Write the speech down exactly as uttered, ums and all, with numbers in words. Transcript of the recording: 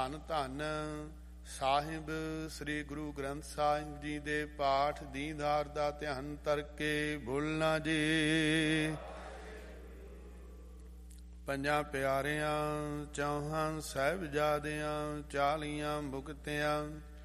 ਧੰਨ ਧੰਨ ਸਾਹਿਬ ਸ੍ਰੀ ਗੁਰੂ ਗ੍ਰੰਥ ਸਾਹਿਬ ਜੀ ਦੇ ਪਾਠ ਦੀਦਾਰ ਦਾ ਧਿਆਨ ਕਰਕੇ ਬੋਲਣਾ ਜੀ। ਪੰਜਾਂ ਪਿਆਰਿਆਂ, ਚੌਹਾਂ ਸਾਹਿਬਜ਼ਾਦਿਆਂ, ਚਾਲੀਆਂ ਮੁਕਤਿਆਂ,